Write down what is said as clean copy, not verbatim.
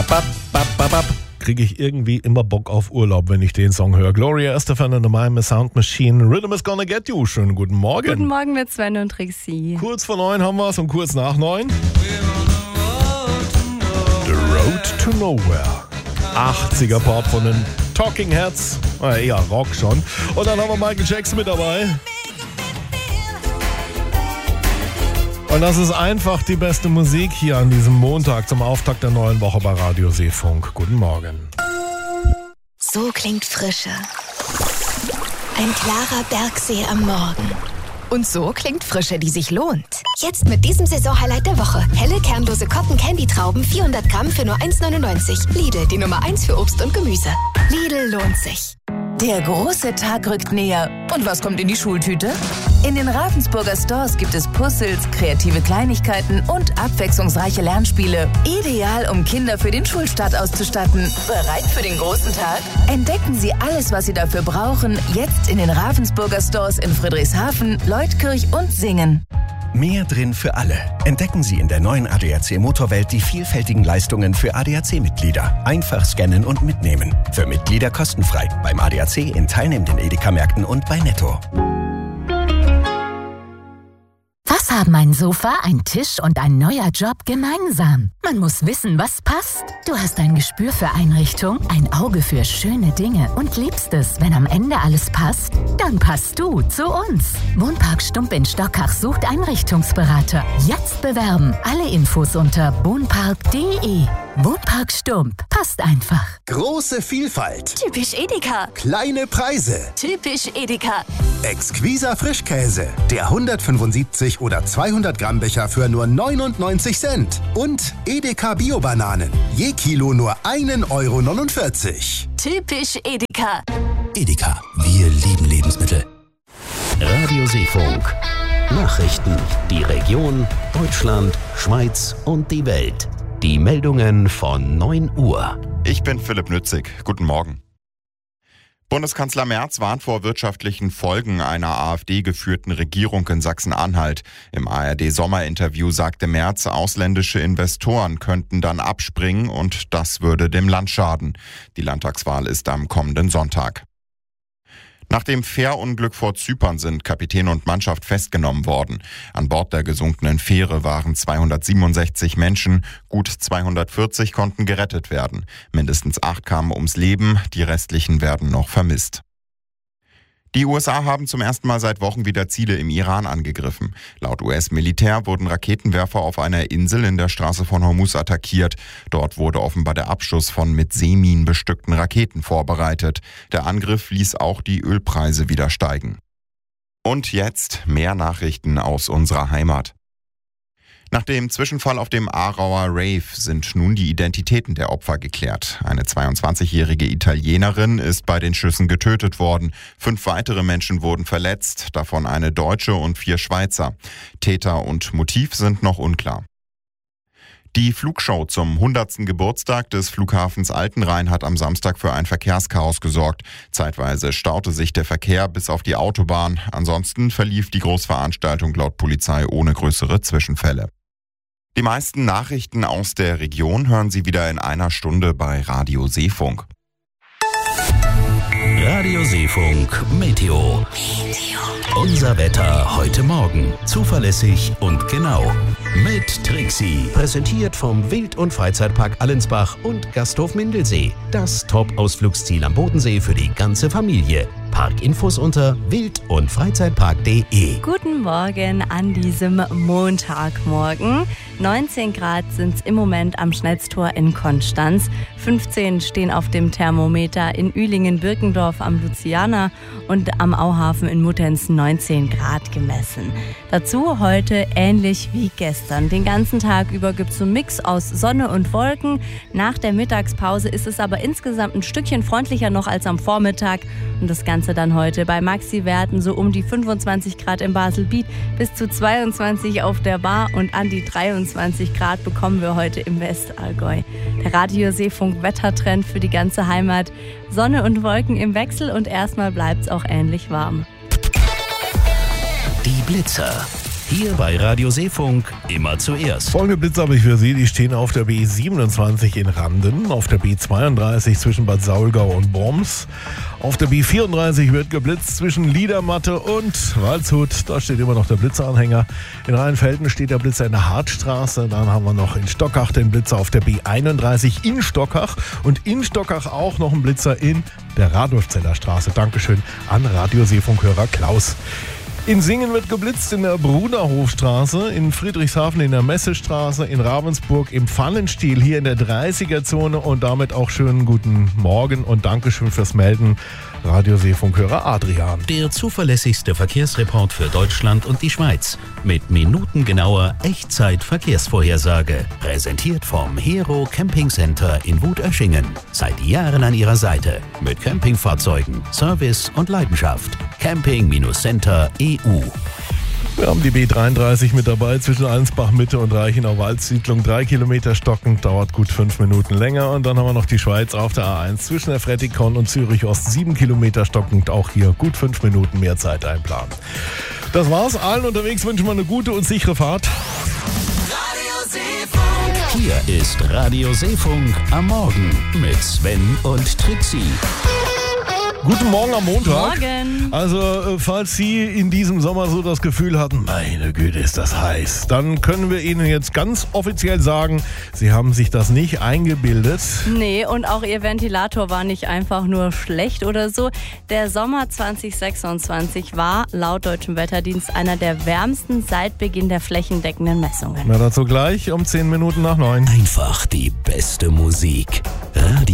Kriege ich irgendwie immer Bock auf Urlaub, wenn ich den Song höre. Gloria Estefan and the Mime Sound Machine. Rhythm is gonna get you. Schönen guten Morgen. Guten Morgen mit Sven und Trixie. Kurz vor 9 haben wir es und kurz nach 9. The Road to Nowhere. 80er Pop von den Talking Heads. Eher Rock schon. Und dann haben wir Michael Jackson mit dabei. Und das ist einfach die beste Musik hier an diesem Montag zum Auftakt der neuen Woche bei Radio Seefunk. Guten Morgen. So klingt Frische. Ein klarer Bergsee am Morgen. Und so klingt Frische, die sich lohnt. Jetzt mit diesem Saisonhighlight der Woche. Helle, kernlose Cotton-Candy-Trauben, 400 Gramm für nur 1,99. Lidl, die Nummer 1 für Obst und Gemüse. Lidl lohnt sich. Der große Tag rückt näher. Und was kommt in die Schultüte? In den Ravensburger Stores gibt es Puzzles, kreative Kleinigkeiten und abwechslungsreiche Lernspiele. Ideal, um Kinder für den Schulstart auszustatten. Bereit für den großen Tag? Entdecken Sie alles, was Sie dafür brauchen, jetzt in den Ravensburger Stores in Friedrichshafen, Leutkirch und Singen. Mehr drin für alle. Entdecken Sie in der neuen ADAC Motorwelt die vielfältigen Leistungen für ADAC-Mitglieder. Einfach scannen und mitnehmen. Für Mitglieder kostenfrei. Beim ADAC in teilnehmenden Edeka-Märkten und bei Netto. Was haben ein Sofa, ein Tisch und ein neuer Job gemeinsam? Man muss wissen, was passt. Du hast ein Gespür für Einrichtung, ein Auge für schöne Dinge und liebst es, wenn am Ende alles passt? Dann passt du zu uns. Wohnpark Stump in Stockach sucht Einrichtungsberater. Jetzt bewerben. Alle Infos unter wohnpark.de. Wohnpark Stump. Passt einfach. Große Vielfalt. Typisch Edeka. Kleine Preise. Typisch Edeka. Exquiser Frischkäse. Der 175 oder 200 Gramm Becher für nur 99 Cent. Und Edeka Bio-Bananen. Je Kilo nur 1,49 Euro. Typisch Edeka. Edeka. Wir lieben Lebensmittel. Radio Seefunk. Nachrichten. Die Region, Deutschland, Schweiz und die Welt. Die Meldungen von 9 Uhr. Ich bin Philipp Nützig. Guten Morgen. Bundeskanzler Merz warnt vor wirtschaftlichen Folgen einer AfD-geführten Regierung in Sachsen-Anhalt. Im ARD-Sommerinterview sagte Merz, ausländische Investoren könnten dann abspringen und das würde dem Land schaden. Die Landtagswahl ist am kommenden Sonntag. Nach dem Fährunglück vor Zypern sind Kapitän und Mannschaft festgenommen worden. An Bord der gesunkenen Fähre waren 267 Menschen, gut 240 konnten gerettet werden. Mindestens 8 kamen ums Leben, die restlichen werden noch vermisst. Die USA haben zum ersten Mal seit Wochen wieder Ziele im Iran angegriffen. Laut US-Militär wurden Raketenwerfer auf einer Insel in der Straße von Hormuz attackiert. Dort wurde offenbar der Abschuss von mit Seeminen bestückten Raketen vorbereitet. Der Angriff ließ auch die Ölpreise wieder steigen. Und jetzt mehr Nachrichten aus unserer Heimat. Nach dem Zwischenfall auf dem Aarauer Rave sind nun die Identitäten der Opfer geklärt. Eine 22-jährige Italienerin ist bei den Schüssen getötet worden. 5 weitere Menschen wurden verletzt, davon eine Deutsche und 4 Schweizer. Täter und Motiv sind noch unklar. Die Flugshow zum 100. Geburtstag des Flughafens Altenrhein hat am Samstag für ein Verkehrschaos gesorgt. Zeitweise staute sich der Verkehr bis auf die Autobahn. Ansonsten verlief die Großveranstaltung laut Polizei ohne größere Zwischenfälle. Die meisten Nachrichten aus der Region hören Sie wieder in einer Stunde bei Radio Seefunk. Radio Seefunk Meteo. Unser Wetter heute Morgen. Zuverlässig und genau. Mit Trixie. Präsentiert vom Wild- und Freizeitpark Allensbach und Gasthof Mindelsee. Das Top-Ausflugsziel am Bodensee für die ganze Familie. Parkinfos unter wild- und freizeitpark.de. Guten Morgen an diesem Montagmorgen. 19 Grad sind es im Moment am Schnellstor in Konstanz. 15 stehen auf dem Thermometer in Ühlingen-Birkendorf am Luciana und am Auhafen in Muttenz 19 Grad gemessen. Dazu heute ähnlich wie gestern. Den ganzen Tag über gibt es so einen Mix aus Sonne und Wolken. Nach der Mittagspause ist es aber insgesamt ein Stückchen freundlicher noch als am Vormittag. Und das Ganze dann heute bei Maxi-Werten so um die 25 Grad in Basel-Biet bis zu 22 auf der Bar und an die 23 Grad bekommen wir heute im Westallgäu. Der Radio Seefunk Wettertrend für die ganze Heimat. Sonne und Wolken im Wechsel und erstmal bleibt es auch ähnlich warm. Die Blitzer. Hier bei Radio Seefunk immer zuerst. Folgende Blitze habe ich für Sie. Die stehen auf der B27 in Randen, auf der B32 zwischen Bad Saulgau und Worms. Auf der B34 wird geblitzt zwischen Liedermatte und Waldshut. Da steht immer noch der Blitzeranhänger. In Rheinfelden steht der Blitzer in der Hartstraße. Dann haben wir noch in Stockach den Blitzer auf der B31 in Stockach. Und in Stockach auch noch ein Blitzer in der Radolfzeller Straße. Dankeschön an Radioseefunkhörer Klaus. In Singen wird geblitzt in der Bruderhofstraße, in Friedrichshafen in der Messestraße, in Ravensburg im Pfannenstiel, hier in der 30er-Zone und damit auch schönen guten Morgen und Dankeschön fürs Melden, Radioseefunkhörer Adrian. Der zuverlässigste Verkehrsreport für Deutschland und die Schweiz mit minutengenauer Echtzeit-Verkehrsvorhersage. Präsentiert vom Hero Camping Center in Wutöschingen. Seit Jahren an Ihrer Seite mit Campingfahrzeugen, Service und Leidenschaft. Camping-Center EU. Wir haben die B33 mit dabei zwischen Allensbach-Mitte und Reichenau-Waldsiedlung. 3 Kilometer stockend, dauert gut 5 Minuten länger. Und dann haben wir noch die Schweiz auf der A1 zwischen der Frettikon und Zürich-Ost. 7 Kilometer stockend, auch hier gut 5 Minuten mehr Zeit einplanen. Das war's. Allen unterwegs wünschen wir eine gute und sichere Fahrt. Hier ist Radio Seefunk am Morgen mit Sven und Trixie. Guten Morgen am Montag. Morgen. Also, falls Sie in diesem Sommer so das Gefühl hatten, meine Güte, ist das heiß, dann können wir Ihnen jetzt ganz offiziell sagen, Sie haben sich das nicht eingebildet. Nee, und auch Ihr Ventilator war nicht einfach nur schlecht oder so. Der Sommer 2026 war laut Deutschem Wetterdienst einer der wärmsten seit Beginn der flächendeckenden Messungen. Na, dazu gleich um 10 Minuten nach 9. Einfach die beste Musik. Radio